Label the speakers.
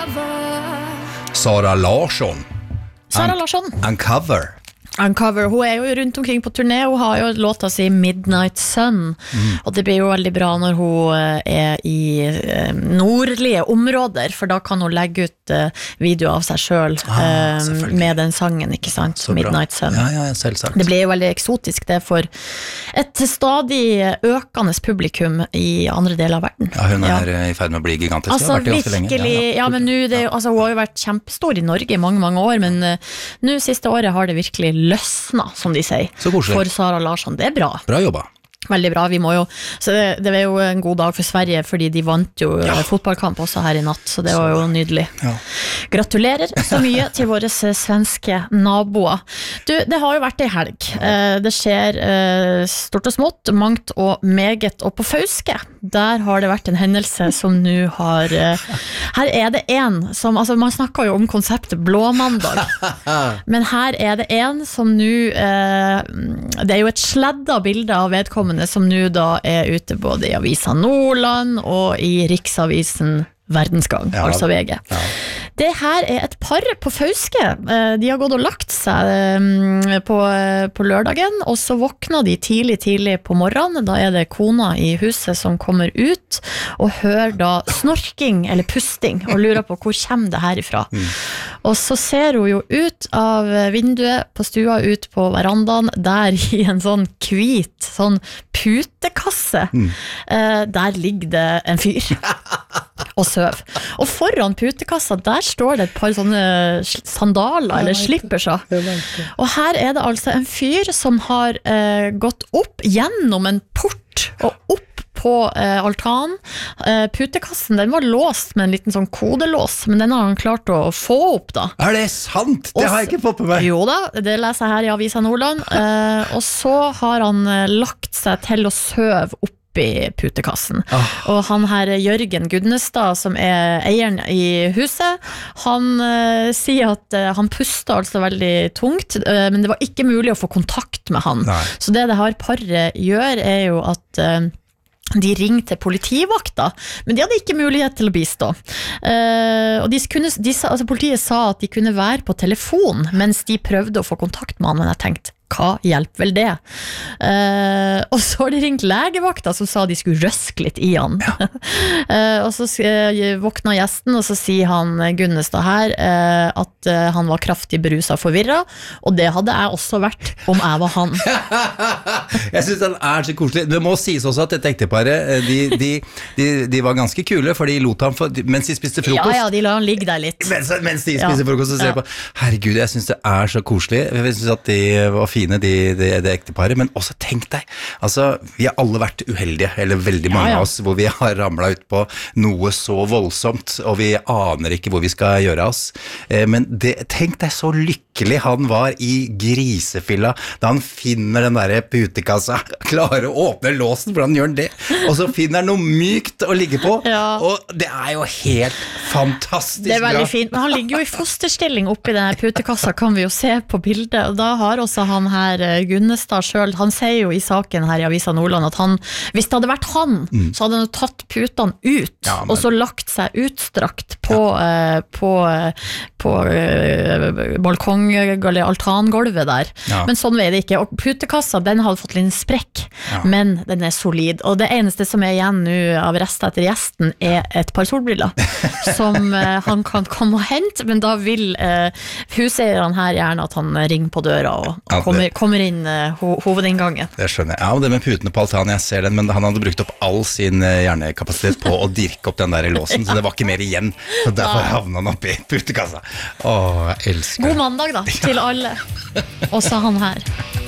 Speaker 1: Sara Larsson. Uncover.
Speaker 2: Uncover, hun jo rundt omkring på turné. Hun har jo låta si Midnight Sun, og det blir jo veldig bra når hun i nordlige områder, for da kan hun legge ut video av seg selv med den sangen, ikke sant? Midnight Sun.
Speaker 1: Ja, selvsagt.
Speaker 2: Det blir jo veldig eksotisk det for et stadig økende publikum i andre deler av verden.
Speaker 1: Ja, hun i ferd med å bli gigantisk.
Speaker 2: Altså
Speaker 1: det har vært det
Speaker 2: virkelig,
Speaker 1: lenge.
Speaker 2: ja, men nu, altså, hun har jo vært kjempestor i Norge i mange, mange år, men nå siste året har det virkelig løsna, som de sier, for Sara Larsson. Det bra.
Speaker 1: Bra jobba.
Speaker 2: Veldig bra, vi må jo så det var jo en god dag for Sverige, fordi de vant jo fotballkamp også her i natt, så det var jo nydelig. Gratulerer så mye til våre svenske naboer. Du, det har jo vært en helg. Det skjer stort og smått, mangt og meget, og på Fauske, der har det vært en hendelse som nå har her det en som, altså man snakker jo om konseptet blåmandag, men her det en som nå det jo et sledda bilde av vedkommende som nu da ute både i Avisa Nordland og i Riksavisen Verdensgang, altså VG. Det her et par på Fauske. De har gått og lagt seg på lørdagen, og så våkna de tidlig på morgenen. Da det kona i huset som kommer ut og hører da snorking eller pusting og lurer på hvor kommer det her ifra. Og så ser hun jo ut av vinduet på stua, ut på verandaen, der i en sånn hvit sånn putekasse. Der ligger det en fyr og søv. Og foran putekassa, der står det et par sånne sandaler eller slipperser. Og her det altså en fyr som har gått opp gjennom en port og opp på altanen. Putekassen, den var låst med en liten sånn kodelås, men den har han klart å få opp da.
Speaker 1: Det sant? Det har jeg ikke fått på meg.
Speaker 2: Jo da, det leser jeg her i Avisa Nordland. Og så har han lagt seg til å søve opp i putekassen. Og han her Jørgen Gudnestad, som eieren i huset, han sier at han puster altså veldig tungt, men det var ikke mulig å få kontakt med han. Så det her paret gjør jo at de ringte politivakta, men de hadde ikke mulighet til å bistå. Og altså politiet sa at de kunne være på telefon mens de prøvde å få kontakt med han, men jeg tenkte, hva hjelper vel det? Og så har de ringt legevakta som sa de skulle røske litt i han. Og så våkna gjesten, og så sier han Gunnestad her at han var kraftig beruset og forvirret, og det hadde jeg også vært om jeg var han.
Speaker 1: Jeg synes han så koselig. Det må sies også at dette ekteparet, de var ganske kule, for de lot ham, mens de spiste frokost.
Speaker 2: Ja, de la han ligge der litt.
Speaker 1: Mens de spiste frokost, så ser jeg på, herregud, jeg synes det så koselig. Jeg synes at de var fine, det ekteparet, men også tenk deg, altså, vi har alle vært uheldige, eller veldig mange av oss, hvor vi har ramlet ut på noe så voldsomt, og vi aner ikke hvor vi skal gjøre oss. Men tenk deg så lykkelig han var i grisefilla, da han finner den der putekassa, klarer å åpne låsen, hvordan gjør han det? Og så finner han noe mykt å ligge på, og det jo helt fantastisk bra.
Speaker 2: Det veldig fint, men han ligger jo i fosterstilling oppi denne putekassa, kan vi jo se på bildet, og da har også han her Gunnestad selv, han sier jo i saken her i Avisa Nordland at han, hvis det hadde vært han, så hadde han jo tatt putene ut, og så lagt seg utstrakt på balkong eller altangolvet der. Men sånn det ikke, og putekassa, den hadde fått litt sprekk, men den solid, og det eneste som igjen nå av rester etter gjesten et par solbriller som han kan komme og hente, men da vil huseieren her gjerne at han ringer på døra og kommer inn hovedinngangen.
Speaker 1: Det skjønner jeg. Ja, og det med putene på altan, jeg ser den, men han hadde brukt opp all sin hjernekapasitet på å dirke opp den der i låsen, så det var ikke mer igjen, så derfor havnet han opp i putekassa. Jeg elsker det.
Speaker 2: God mandag da, til alle. Også han her.